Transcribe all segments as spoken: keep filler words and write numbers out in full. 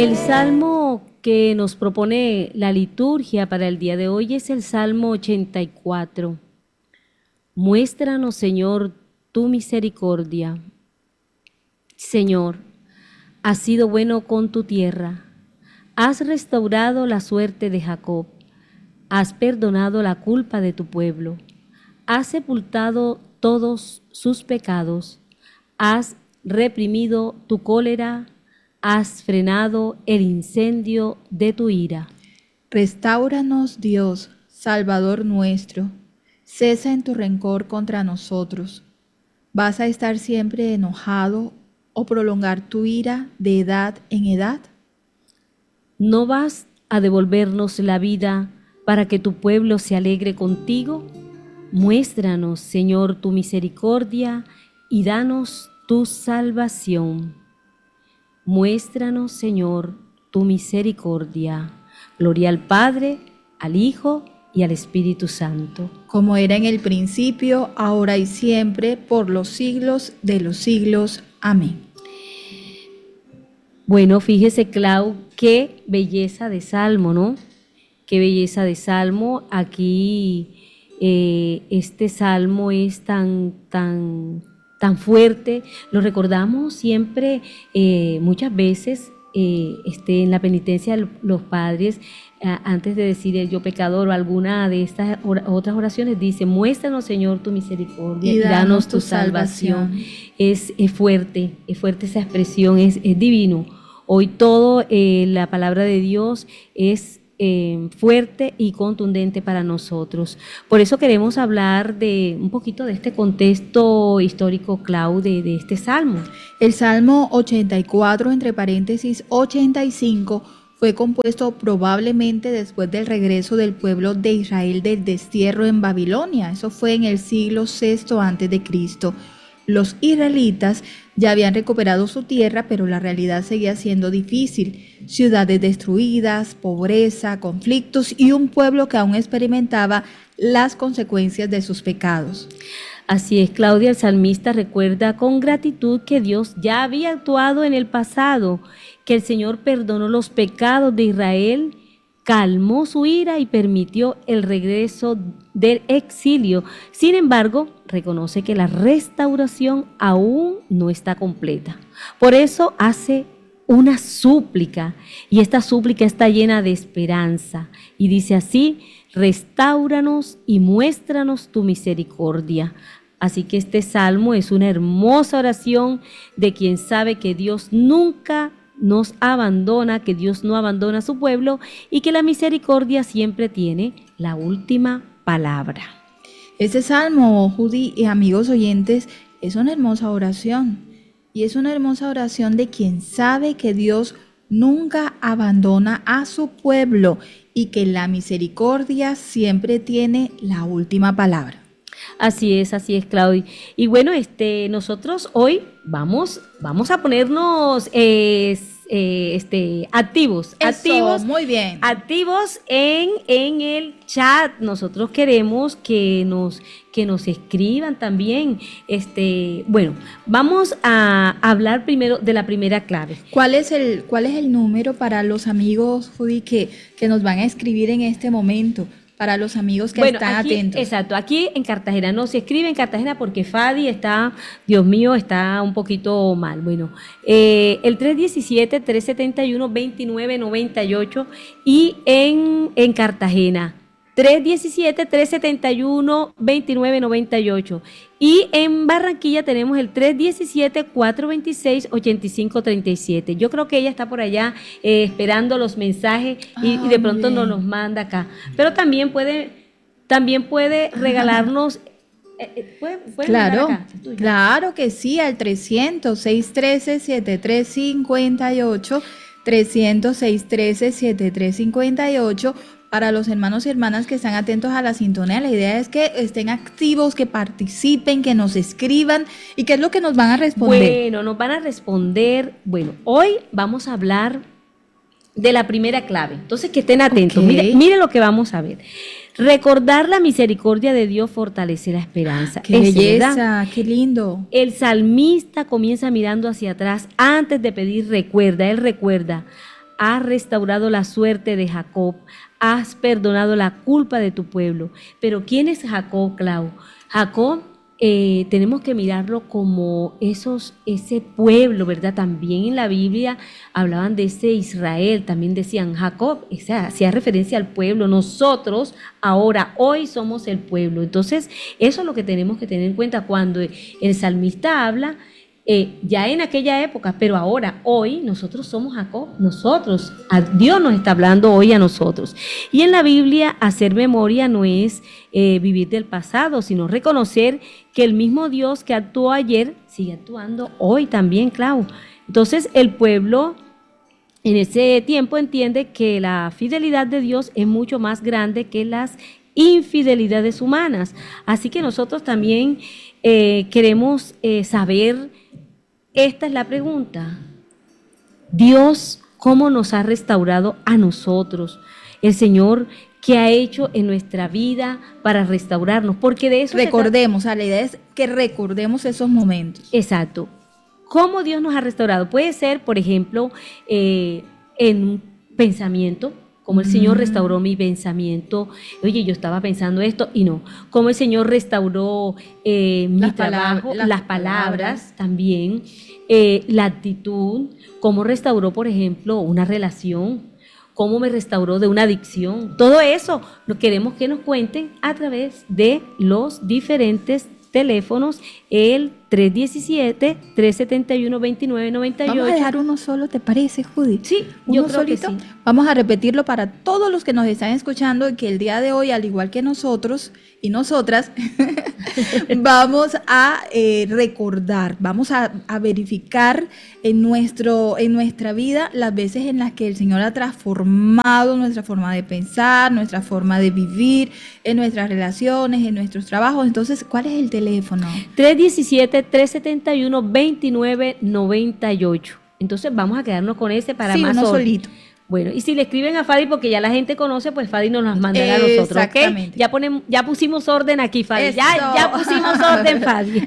El salmo que nos propone la liturgia para el día de hoy es el Salmo ochenta y cuatro. Muéstranos, Señor, tu misericordia. Señor, has sido bueno con tu tierra. Has restaurado la suerte de Jacob. Has perdonado la culpa de tu pueblo. Has sepultado todos sus pecados. Has reprimido tu cólera. Has frenado el incendio de tu ira. Restáuranos, Dios, Salvador nuestro. Cesa en tu rencor contra nosotros. ¿Vas a estar siempre enojado o prolongar tu ira de edad en edad? ¿No vas a devolvernos la vida para que tu pueblo se alegre contigo? Muéstranos, Señor, tu misericordia y danos tu salvación. Muéstranos, Señor, tu misericordia. Gloria al Padre, al Hijo y al Espíritu Santo. Como era en el principio, ahora y siempre, por los siglos de los siglos. Amén. Bueno, fíjese, Clau, qué belleza de salmo, ¿no? Qué belleza de salmo. Aquí eh, este salmo es tan, tan, tan fuerte. Lo recordamos siempre, eh, muchas veces, eh, este, en la penitencia de los padres, eh, antes de decir el yo pecador o alguna de estas or otras oraciones, dice: muéstranos, Señor, tu misericordia y, y danos tu salvación. salvación. Es, es fuerte, es fuerte esa expresión, es, es divino. Hoy todo eh, la palabra de Dios es eh, fuerte y contundente para nosotros. Por eso queremos hablar de un poquito de este contexto histórico, Clau, de, de este salmo. El Salmo ochenta y cuatro, entre paréntesis ochenta y cinco, fue compuesto probablemente después del regreso del pueblo de Israel del destierro en Babilonia. Eso fue en el siglo sexto antes de Cristo. Los israelitas ya habían recuperado su tierra, pero la realidad seguía siendo difícil. Ciudades destruidas, pobreza, conflictos y un pueblo que aún experimentaba las consecuencias de sus pecados. Así es, Claudia, el salmista recuerda con gratitud que Dios ya había actuado en el pasado, que el Señor perdonó los pecados de Israel, calmó su ira y permitió el regreso del exilio. Sin embargo, reconoce que la restauración aún no está completa. Por eso hace una súplica, y esta súplica está llena de esperanza. Y dice así: restáuranos y muéstranos tu misericordia. Así que este salmo es una hermosa oración de quien sabe que Dios nunca nos abandona, que Dios no abandona a su pueblo y que la misericordia siempre tiene la última palabra. Este salmo, Judy y amigos oyentes, es una hermosa oración. Y es una hermosa oración de quien sabe que Dios nunca abandona a su pueblo y que la misericordia siempre tiene la última palabra. Así es, así es, Claudia. Y bueno, este, nosotros hoy vamos, vamos a ponernos eh, eh, este, activos, Eso, activos, muy bien, activos en, en el chat. Nosotros queremos que nos, que nos escriban también. Este, bueno, vamos a hablar primero de la primera clave. ¿Cuál es el, cuál es el número para los amigos, Judy, que, que nos van a escribir en este momento? Para los amigos que bueno, están aquí, atentos. Exacto, aquí en Cartagena, no se escribe en Cartagena porque Fadi está, Dios mío, está un poquito mal. Bueno, eh, el tres diecisiete, tres setenta y uno, veintinueve noventa y ocho y en, en Cartagena, tres diecisiete, tres setenta y uno, veintinueve noventa y ocho. Y en Barranquilla tenemos el tres diecisiete, cuatro veintiséis, ochenta y cinco treinta y siete. Yo creo que ella está por allá eh, esperando los mensajes y, Ah, y de pronto bien. nos los manda acá. Pero también puede, también puede regalarnos. Eh, ¿puede, puede Claro, acá? claro que sí, al trescientos, seiscientos trece, setenta y tres cincuenta y ocho, trescientos, seiscientos trece, setenta y tres cincuenta y ocho. Para los hermanos y hermanas que están atentos a la sintonía, la idea es que estén activos, que participen, que nos escriban. ¿Y qué es lo que nos van a responder? Bueno, nos van a responder. Bueno, hoy vamos a hablar de la primera clave. Entonces, que estén atentos. Okay. Mire, mire lo que vamos a ver. Recordar la misericordia de Dios fortalece la esperanza. ¡Qué Ese, belleza! ¿verdad? ¡Qué lindo! El salmista comienza mirando hacia atrás antes de pedir recuerda. Él recuerda. has restaurado la suerte de Jacob, has perdonado la culpa de tu pueblo. Pero ¿quién es Jacob, Clau? Jacob, eh, tenemos que mirarlo como esos, ese pueblo, ¿verdad? También en la Biblia hablaban de ese Israel, también decían Jacob, o sea, hacía referencia al pueblo. Nosotros ahora, hoy somos el pueblo. Entonces, eso es lo que tenemos que tener en cuenta cuando el salmista habla. Eh, ya en aquella época, pero ahora, hoy, nosotros somos Jacob, nosotros, a Dios nos está hablando hoy a nosotros. Y en la Biblia, hacer memoria no es eh, vivir del pasado, sino reconocer que el mismo Dios que actuó ayer, sigue actuando hoy también, Clau. Entonces, el pueblo en ese tiempo entiende que la fidelidad de Dios es mucho más grande que las infidelidades humanas. Así que nosotros también eh, queremos eh, saber. Esta es la pregunta. Dios, ¿cómo nos ha restaurado a nosotros? El Señor, ¿qué ha hecho en nuestra vida para restaurarnos? Porque de eso recordemos, la idea es que recordemos esos momentos. Exacto. ¿Cómo Dios nos ha restaurado? Puede ser, por ejemplo, eh, en un pensamiento, como el Señor restauró mi pensamiento. Oye, yo estaba pensando esto y no. Como el Señor restauró eh, mi las trabajo, palabras, las, las palabras, palabras. también, eh, la actitud. Cómo restauró, por ejemplo, una relación. Cómo me restauró de una adicción. Todo eso lo queremos que nos cuenten a través de los diferentes teléfonos, el tres diecisiete, tres setenta y uno, veintinueve noventa y ocho. Vamos a dejar uno solo, ¿te parece, Judy? Sí, uno yo creo solito. que sí. Vamos a repetirlo para todos los que nos están escuchando y que el día de hoy, al igual que nosotros y nosotras, vamos a eh, recordar, vamos a, a verificar en, nuestro, en nuestra vida las veces en las que el Señor ha transformado nuestra forma de pensar, nuestra forma de vivir, en nuestras relaciones, en nuestros trabajos. Entonces, ¿cuál es el teléfono? tres diecisiete, tres setenta y uno, veintinueve noventa y ocho. Entonces vamos a quedarnos con ese para sí, más uno orden. solito. Bueno, y si le escriben a Fadi, porque ya la gente conoce, pues Fadi nos las mandará a nosotros, ¿ok? Exactamente. Ya, ponemos, ya pusimos orden aquí, Fadi. Ya, Eso. ya pusimos orden, Fadi.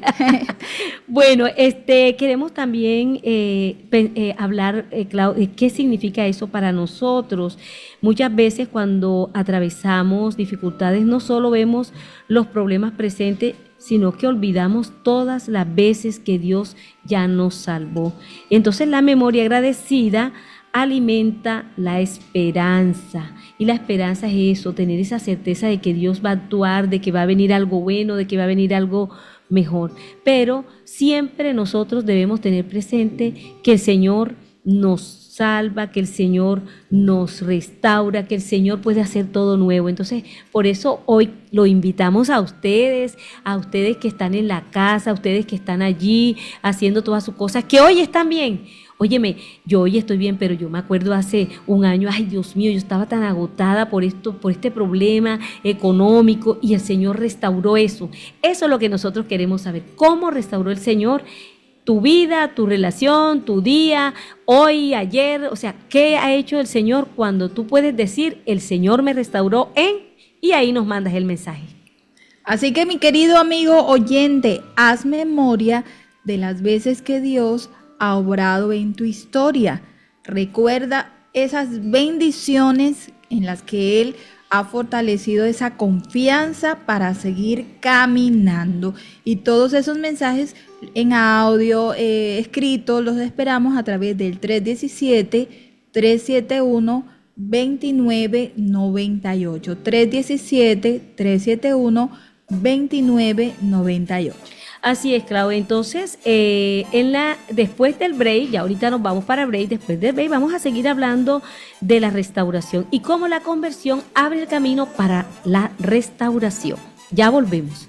Bueno, este, queremos también eh, pe- eh, hablar, eh, Clau, de qué significa eso para nosotros. Muchas veces cuando atravesamos dificultades, no solo vemos los problemas presentes, sino que olvidamos todas las veces que Dios ya nos salvó. Entonces la memoria agradecida alimenta la esperanza. Y la esperanza es eso, tener esa certeza de que Dios va a actuar, de que va a venir algo bueno, de que va a venir algo mejor. Pero siempre nosotros debemos tener presente que el Señor nos salva, que el Señor nos restaura, que el Señor puede hacer todo nuevo. Entonces, por eso hoy lo invitamos a ustedes, a ustedes que están en la casa, a ustedes que están allí haciendo todas sus cosas, que hoy están bien. Óyeme, yo hoy estoy bien, pero yo me acuerdo hace un año, ay Dios mío, yo estaba tan agotada por esto, por este problema económico, y el Señor restauró eso. Eso es lo que nosotros queremos saber. ¿Cómo restauró el Señor tu vida, tu relación, tu día, hoy, ayer? O sea, ¿qué ha hecho el Señor cuando tú puedes decir, el Señor me restauró en? Y ahí nos mandas el mensaje. Así que, mi querido amigo oyente, haz memoria de las veces que Dios ha obrado en tu historia. Recuerda esas bendiciones en las que Él ha fortalecido esa confianza para seguir caminando. Y todos esos mensajes en audio, eh, escritos, los esperamos a través del tres diecisiete, tres setenta y uno, veintinueve noventa y ocho. tres diecisiete, tres setenta y uno, veintinueve noventa y ocho. Así es, Claudia. Entonces, eh, en la, después del break, ya ahorita nos vamos para break, después del break vamos a seguir hablando de la restauración y cómo la conversión abre el camino para la restauración. Ya volvemos.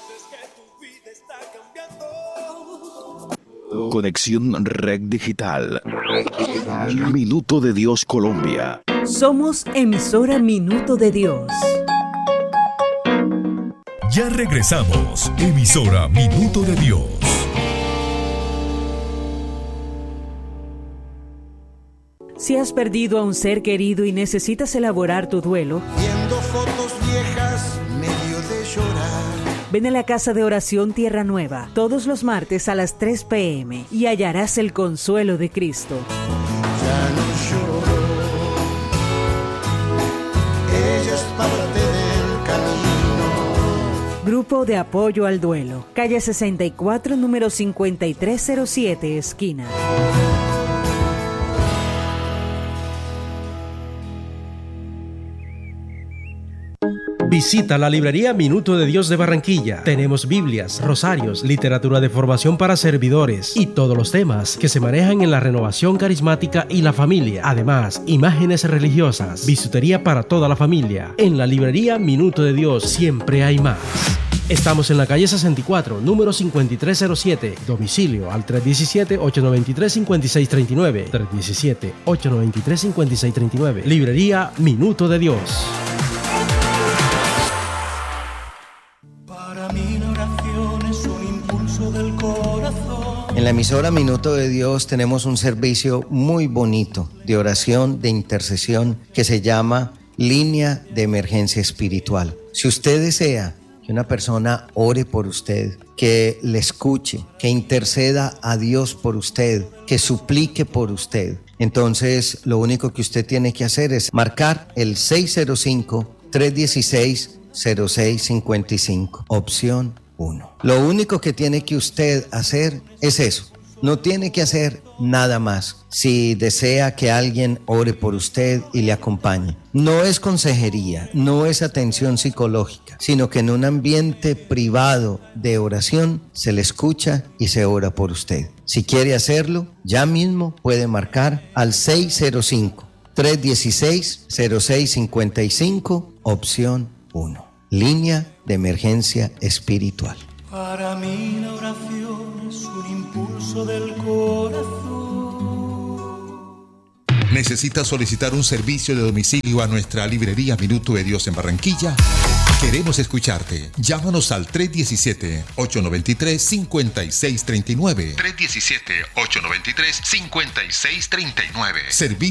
Conexión Red Digital. Minuto de Dios Colombia. Somos emisora Minuto de Dios. Ya regresamos, emisora Minuto de Dios. Si has perdido a un ser querido y necesitas elaborar tu duelo, viendo fotos viejas, medio de llorar. Ven a la Casa de Oración Tierra Nueva todos los martes a las tres p m y hallarás el consuelo de Cristo. Ya no lloro. Grupo de Apoyo al Duelo, calle sesenta y cuatro, número cincuenta y tres cero siete, esquina. Visita la librería Minuto de Dios de Barranquilla. Tenemos Biblias, rosarios, literatura de formación para servidores y todos los temas que se manejan en la renovación carismática y la familia. Además, imágenes religiosas, bisutería para toda la familia. En la librería Minuto de Dios siempre hay más. Estamos en la calle sesenta y cuatro, número cincuenta y tres cero siete. Domicilio al tres uno siete, ocho nueve tres, cinco seis tres nueve. tres uno siete, ocho nueve tres, cinco seis tres nueve. Librería Minuto de Dios. En la emisora Minuto de Dios tenemos un servicio muy bonito de oración, de intercesión, que se llama Línea de Emergencia Espiritual. Si usted desea que una persona ore por usted, que le escuche, que interceda a Dios por usted, que suplique por usted, entonces lo único que usted tiene que hacer es marcar el seis cero cinco, tres uno seis, cero seis cinco cinco, opción uno. Lo único que tiene que usted hacer es eso. No tiene que hacer nada más. Si desea que alguien ore por usted y le acompañe, no es consejería, no es atención psicológica, sino que en un ambiente privado de oración se le escucha y se ora por usted. Si quiere hacerlo, ya mismo puede marcar al seis cero cinco, tres uno seis, cero seis cinco cinco, opción uno. Línea de emergencia espiritual. Para mí la oración es un impulso del corazón. ¿Necesitas solicitar un servicio de domicilio a nuestra librería Minuto de Dios en Barranquilla? Queremos escucharte. Llámanos al tres uno siete, ocho nueve tres, cinco seis tres nueve. tres uno siete, ocho nueve tres, cinco seis tres nueve. Servicio